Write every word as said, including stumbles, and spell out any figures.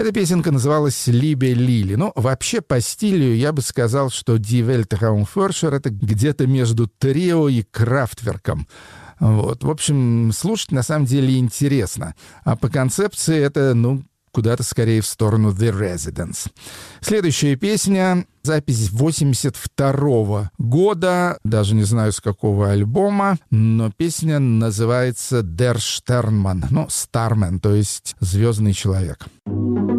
Эта песенка называлась «Либе Лили». Ну, вообще, по стилю я бы сказал, что «Die Weltraumforscher» — это где-то между Трио и Крафтверком. Вот. В общем, слушать на самом деле интересно. А по концепции это, ну, куда-то скорее в сторону The Residents. Следующая песня, запись восемьдесят второго года, даже не знаю с какого альбома, но песня называется Der Sternmann, ну, Starman, то есть «Звездный человек».